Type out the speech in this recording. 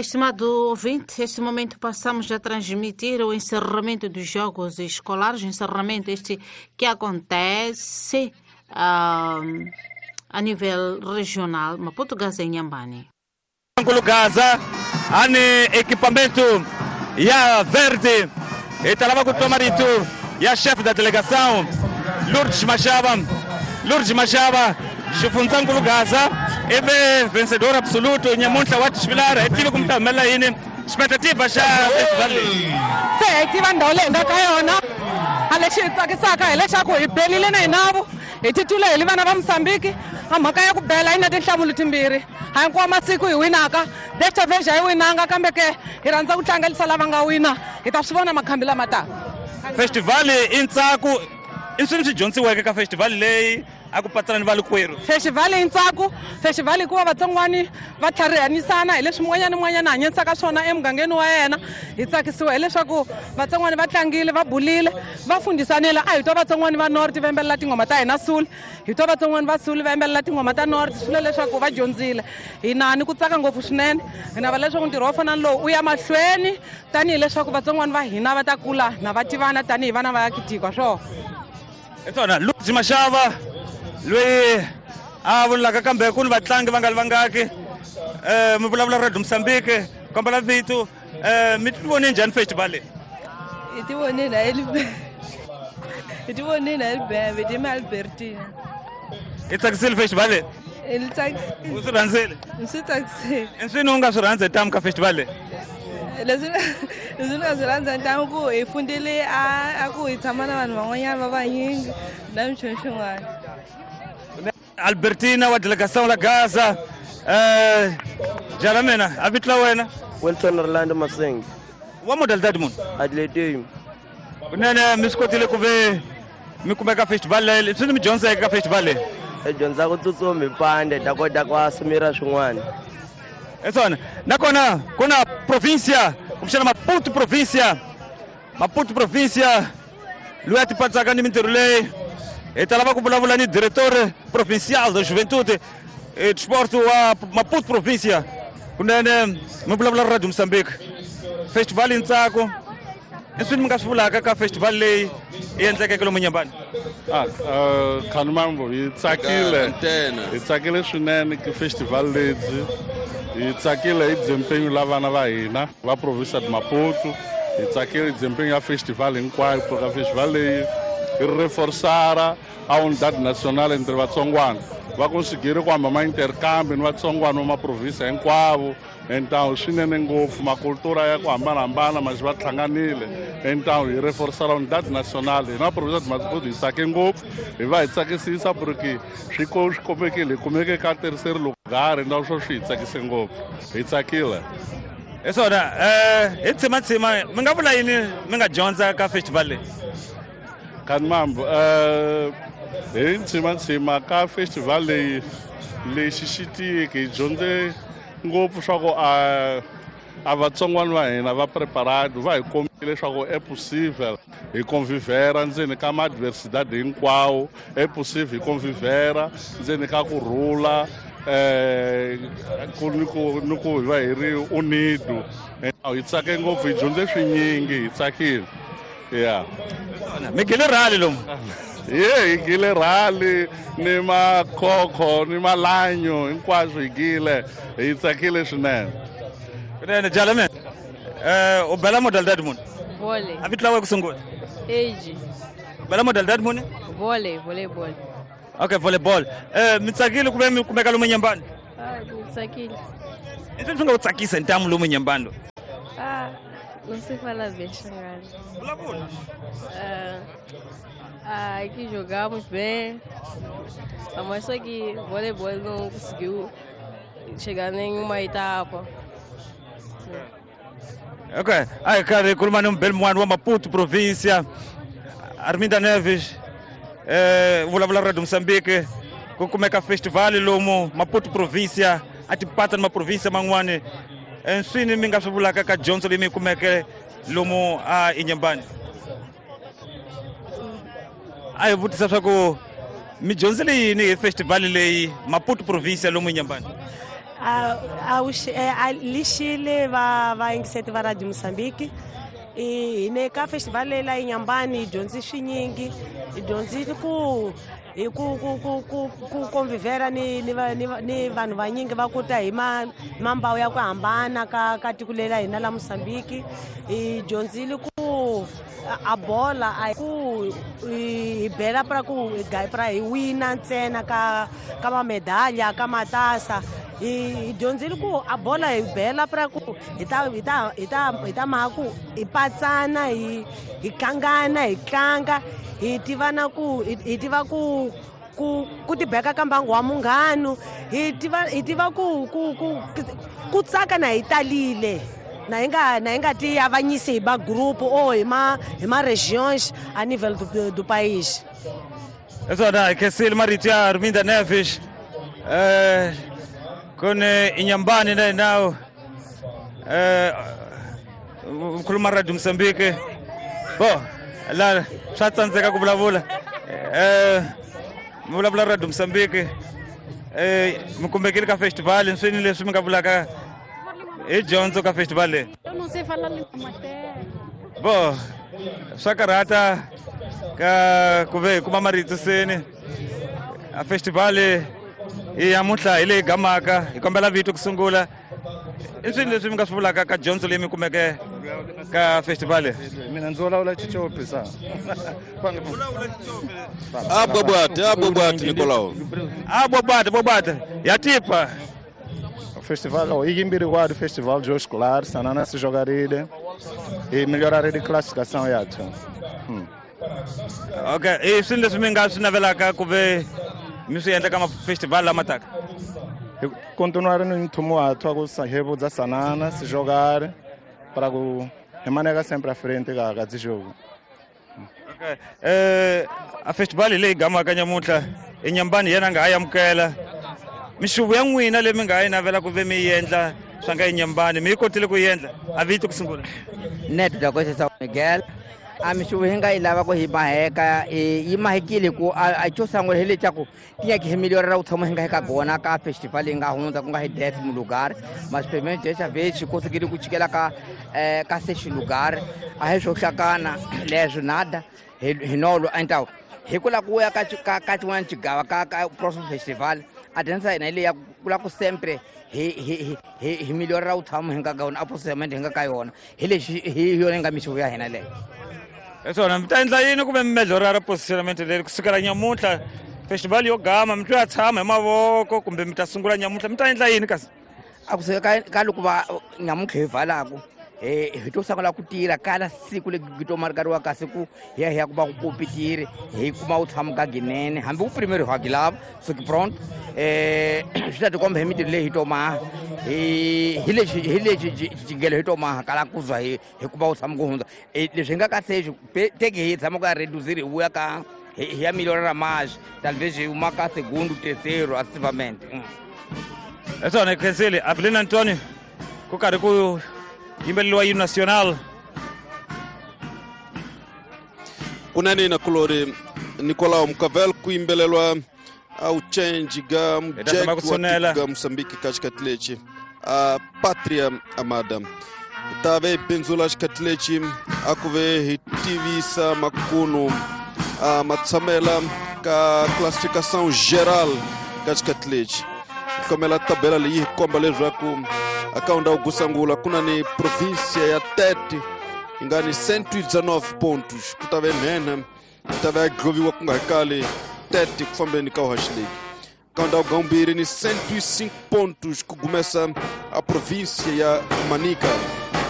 Estimado ouvinte, neste momento passamos a transmitir o encerramento dos jogos escolares, encerramento este que acontece a nível regional, Maputo, Gaza e Inhambane. Gaza, ane equipamento ya verde, italava kutomarito ya chefe da delegação, Lourdes Machaba, Chifunzangulo Gaza, eve vencedor absoluto, nyamunta watu shvilara, etivo kumtamela ini, expectativa já festival. Se etivo ndole ndakayona, aleshitsa kisaka eleshaku ibelile na inabo, ititule ilivana va Msambiki, amhaka ya kubela ina tinhlamulo timbirhi. Hankwa masiku hi winaka, Dexter Veja hi winanga kambe ke hi rhandza ku tlangelisa lava nga wina, hi ta swi vona makhambi lama taka. Festival intsako, inswini swi dyondzisiweke ka festival leyi aku patsana va Lukwerhu. Festival intsako, festival hikuva vatsongwani va tlharihanisana hi leswi mun'wanyana hanyisaka swona emugangeni wa yena, hi tsakisiwa hileswaku vatsongwani va tlangile, va bulile, va fundisanile. A hi twa vatsongwani va North va yimbelela tinghoma ta hina Suli, hi twa vatsongwani va Suli va yimbelela tinghoma ta North, swi le leswaku va dyondzile. Hina ni ku tsaka ngopfu swinene, hi nava leswaku ntirho wo fana lowu u ya mahlweni tanihi leswaku vatsongwani va hina va ta kula na va tivana tanihi vana va yakitikwa swona. Etona Lourdes Machaba loyi a vulaka kambe ku ni vatlangi vangaki mi vulavula Radio Mozambique kombela vito mi ti vone njhani festival leyi? Hi ti vone na Elbebe di Albertina. Hi tsakisile festival leyi? U swi rhandzile? Ni swi tsakisile. Inswini u nga swi rhandza tamu ka festival leyi? Leswi nga swi rhandza tamu ku hi fundile a ku hi tshama na vanhu van'wanyana va vanyingi na minchuxun'wana. Albertina wa delegação la Gaza, Jalamena, habitla wena? Wilson Orlando Masengi. Wa modalidade mun? Atletismo. Kunene miskotile kuve mikumeka festival le, swi mi dyondza eka festival le. Dyondza ku tsutsuma ipande ta kota ku asumira swin'wana. Esona, nakona kuna provincia, kumshana Maputo provincia, loyi atipatsaka ni mintirho leyi. Italava ku vulavula ni diretor provincial da Juventude e Desporto wa Maputo provincia. Kunene mi vulavula Radio Mozambique. Festival intsako. Inswini mi nga swi vulaka ka festival leyi yi endleke lomu Nyambani? Khanimambo hi tsakile swinene ka festival lebyi. Hi tsakile hi desempenho la vana va hina va provincia de Maputo. Hi tsakile desempenho ya festival hinkwayo ka festival leyi reforçara a unidade nacional entre vatsongwana. Va conseguiram com a intercâmbio no vatsongwana uma província hinkwavo. Então swinene ngopfu makultura ya ku hambanahambana mas va hlanganile. Então hi reforçara a unidade nacional na província de Maputo hi tsake ngopfu. Hi va hi tsakisisa porque swi kumeke ka terceiro lugar então swo swi hi tsakise ngopfu. Hi tsakile. Esona hi tshima mi nga vula yini mi nga dyondza ka festival leyi? Khanimambo hi tshima ka festival leyi lexi xi tiyeke hi dyondze ngopfu swa ku a vatsongwana va hina va preparado va hi kombile swa ku é possível hi convivera ndzeni ka madiversidade hinkwawo, é possível hi convivera ndzeni ka kurhula ni ku hi va hi ri unido. Hi tsake ngopfu hi dyondze swinyingi hi tsakile. Yeah. Migile rally lomu? Hi gile rally ni makhokho ni malanyo hinkwaswo hi gile hi tsakile swinene. Kunene Jalamena, u bela modalidade muni? Vôlei. Habitla we ku sungula? Age. U bela modalidade muni? Voleibol. Okay, volleyball. Mi tsakile kuve mi kumeka lomu Nyambani? Ni tsakile. Inswini swi nga ku tsakisa ntamu lomu Nyambani lo? Não sei falar bem, Xangani. Vulavula. Aqui jogamos bem, mas só que voleibol não conseguiu chegar em nenhuma etapa. Ok. Ai, cara, Kulmano Belmoano wa Maputo província. Arminda Neves, vulavula Radio Mozambique. Como é que festival lomu Maputo província, atipata numa província manguane. Nswini mi nga swi vulaka ka dyondzo leyi mi kumeke lomu a Inyambani? A hi vutisa swa ku mi dyondzile yini hi festival leyi Maputo provincia lomu Inyambani? lixile va yingiseti va Radio Moçambique hi ne ka festival leyi la Inhambane hi dyondzi swinyingi hi dyondzile ku hi ku convivera ni vanhu vanyingi va kuta hi mambawu ya ku hambana ka tiko leri la hina la Moçambique hi dyondzile ku a bola a ku hi bela para ku hi wina ntsena ka mamedalha ka matasa hi dyondzile ku a bola hi bela para ku hi ta maha ku hi patsana hi tlangana hi tlanga hi tiva ku ti beka ka mbangu wa munghano hi tiva ku tsaka na hi talile na hi nga ti avanyisi hi ba grupo ou hi ma regiões a nível do país. Esona Kessile marito ya Arminda Neves con Inhambane na now mkhuluma Radio Moçambique bo la swa tsandzeka ku vulavula mi vulavula Radio Moçambique mi kumbekile ka festival swini leswi mi nga vulaka hi dyondzo ka festival leyi bo swa karhata ka ku ve hi kuma marito seni a festival hi yamuntlha hi leyi gamaka hi kombela vito ku sungula i swini leswi mi nga swi vulaka ka dyondzo leyi mi kumeke ka festival mina ndzi vulavula Chicopi sa abobwati Nicolau abobwati ya tipa festival e Imbiri Guarda festival de escolar sanana se jogaria e melhorar de classificação yacho okay e swini leswi mi nga swi navelaka ku ve mi swi endla ka festival lama taka continuar no intumo ato ku revudza sanana se jogar para ku emaneka sempre à frente ka jogo. Okay a festival leyi gamaka nyamuntlha Inhambane yena nga ayamukela mixuvu ya n'wina leyi mi nga yi navela ku ve mi endla swa nga Inhambane mi kotile ku endla a vito ku sungula Neto da Costa São Miguel a mixuvu hi nga yi lava ku hi maheka yi mahekile ku a xo sangula hi lexi ku tinya ki hi melhorara u tshama hi nga eka kona ka festival leyi nga hundza ku nga hi 10º lugar mas pelo menos dessa vez hi conseguiram ku chegela ka 6º lugar a hi swo hlakana leswo nada hi nolo então hi ku la ku ya ka tin'wana xigawa ka próximo festival a tendência hina ile ya kula ku sempre hi melhorara u tshama hi nga ka yona aproximadamente hi nga ka yona hi lexi hi yona nga mixuvu ya hina leyo eswona mi ta endla yini ku ve mi melhorara positionamento leri kusukela nyamuntlha festival yo gama mi twa tshama hi mavoko kumbe mi ta sungula nyamuntlha mi ta endla yini kasi a ku seka ka loko va nyamuntlha hi valaku hi to sangula ku tirha kala siku leki to marikariwa kasi ku hi ya ku va ku kompetire hi kuma u tshama ka ginene hambi ku primeiro hi lava fique pronto swi ta tikomba hi mintirho leyi hi to maha hi lexi jingelo hi to maha kala ku zwa hi ku va u tshama ku hundza leswi hi nga kasi leswi teki hi tshama ku ya reduzir hi vuya ka hi ya melhorara mais talvez hi uma ka segundo terceiro ativamente eswona Kessile Avelino Antônio ku karhi ku yimbeleliwa hino nacional kunani na kulori Nicolau Mkavel ku yimbelelwa au change ga mjek ga Moçambique kashkatlechi a Pátria Amada tave benzula shkatlechi akuve hi TV sa makuno a matsamela ka classificação geral kashkatlechi como ela tabela ali komba lejwa ku akaunda Ugusangula kuna ni província ya Tete ingani 119 pontos kutave nena kutave groviwa kunga kale Tete kufambeni ka Hashleg akaunda Ugambiri ni 105 pontos kugumesa a província ya Manica